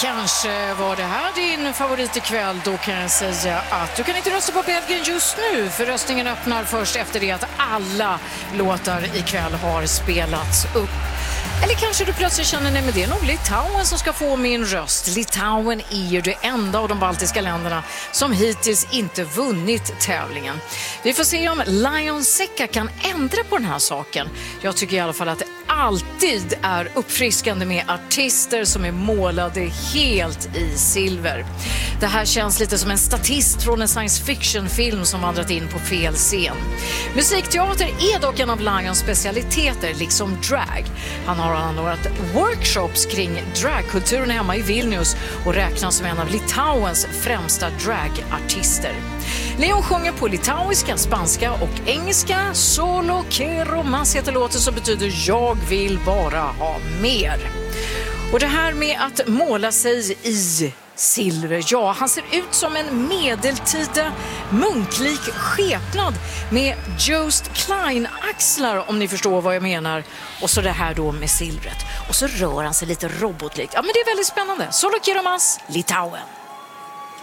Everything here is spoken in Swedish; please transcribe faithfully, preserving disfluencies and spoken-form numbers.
Kanske var det här din favorit ikväll. Då kan jag säga att du kan inte rösta på Belgien just nu, för röstningen öppnar först efter det att alla låtar ikväll har spelats upp. Eller kanske du plötsligt känner, nej men det är nog Litauen som ska få min röst. Litauen är ju det enda av de baltiska länderna som hittills inte vunnit tävlingen. Vi får se om Lion Secka kan ändra på den här saken. Jag tycker i alla fall att det alltid är uppfriskande med artister som är målade helt i silver. Det här känns lite som en statist från en science fiction-film som vandrat in på fel scen. Musikteater är dock en av Lions specialiteter, liksom drag. Han har anordnat workshops kring dragkulturen hemma i Vilnius och räknas som en av Litauens främsta dragartister. Leon sjunger på litauiska, spanska och engelska. Solo che romance heter låten, som betyder jag vill bara ha mer. Och det här med att måla sig i silver, ja, han ser ut som en medeltida munklik skepnad med Jost Klein-axlar, om ni förstår vad jag menar. Och så det här då med silvret. Och så rör han sig lite robotlikt. Ja, men det är väldigt spännande. Solo che romance, Litauen.